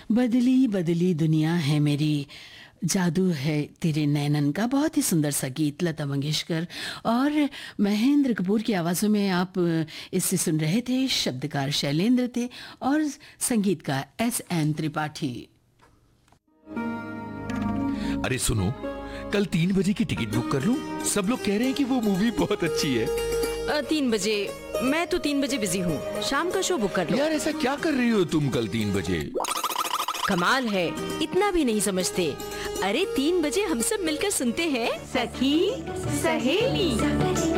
बदली बदली दुनिया है मेरी, जादू है तेरे नैनन का बहुत ही सुंदर सा गीत लता मंगेशकर और महेंद्र कपूर की आवाज़ों में आप इससे सुन रहे थे। शब्दकार शैलेंद्र थे और संगीतकार S.N. त्रिपाठी। अरे सुनो, कल 3 बजे की टिकट बुक कर लूं? सब लोग कह रहे हैं कि वो मूवी बहुत अच्छी है। 3 बजे? मैं तो 3 बजे बिजी हूँ, शाम का शो बुक कर लो। यार ऐसा क्या कर रही हो तुम कल 3 बजे? कमाल है, इतना भी नहीं समझते। अरे 3 बजे हम सब मिलकर सुनते हैं सखी सहेली।